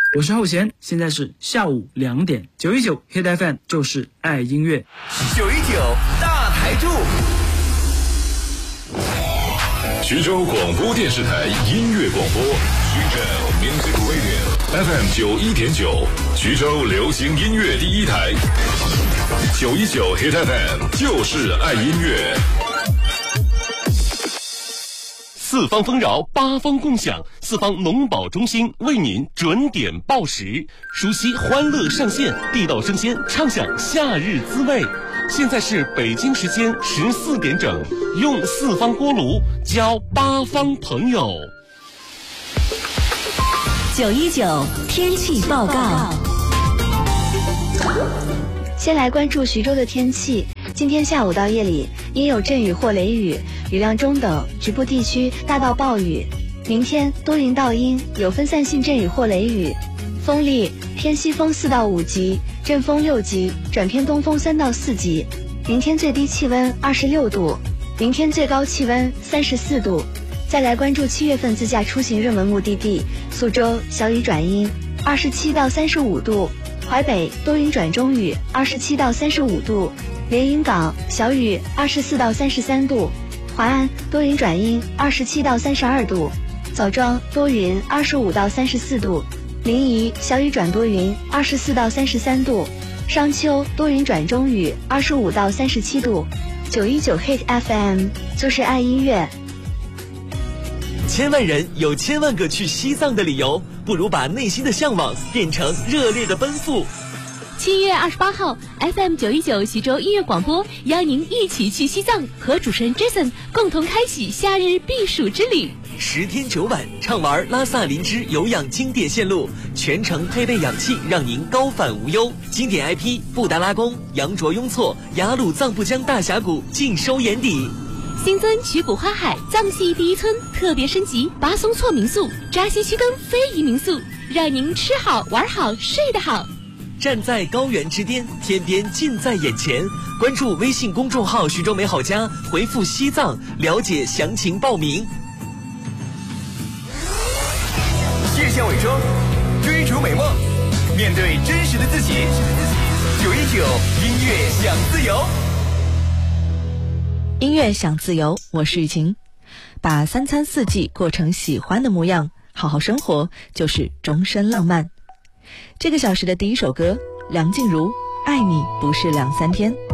我是后弦，现在是下午2点，919 Hit FM 就是爱音乐。 919大台柱， 徐州广播电视台音乐广播，徐州 Music Radio FM 91.9，徐州流行音乐第一台。919 Hit FM 就是爱音乐。 四方丰饶，八方共享，四方农保中心为您准点报时，熟悉欢乐上线，地道生鲜，畅享夏日滋味。现在是北京时间14点整，用四方锅炉交八方朋友。 919天气报告。 先来关注徐州的天气。今天下午到夜里阴有阵雨或雷雨，雨量中等，局部地区大到暴雨。明天多云到阴，有分散性阵雨或雷雨，风力偏西风4到5级，阵风6级，转偏东风3到4级。明天最低气温26度，明天最高气温34度。再来关注7月份自驾出行热门目的地，苏州小雨转阴，27到35度；淮北多云转中雨，27到35度；连云港小雨24到33度；淮安多云转阴，27到32度；枣庄多云25到34度；临沂小雨转多云，24到33度；商丘多云转中雨，25到37度。919 Hit FM 就是爱音乐。 千万人有千万个去西藏的理由，不如把内心的向往变成热烈的奔赴。 7月28号 FM 919徐州音乐广播邀您一起去西藏，和主持人 Jason 共同开启夏日避暑之旅。 10天9晚畅玩拉萨林芝有氧经典线路，全程配备氧气，让您高反无忧。经典 IP 布达拉宫、羊卓雍措、雅鲁藏布江大峡谷尽收眼底。 新增曲谷花海藏系第一村特别升级巴松措民宿、扎西区根非遗民宿，让您吃好玩好睡得好。 站在高原之巅，天边近在眼前。关注微信公众号徐州美好家，回复西藏了解详情报名。 卸下伪装，追逐美梦，面对真实的自己。919音乐享自由。 音乐享自由，我是雨晴。把3餐4季过成喜欢的模样，好好生活就是终身浪漫。这个小时的第一首歌，梁静茹《爱你不是2、3天》。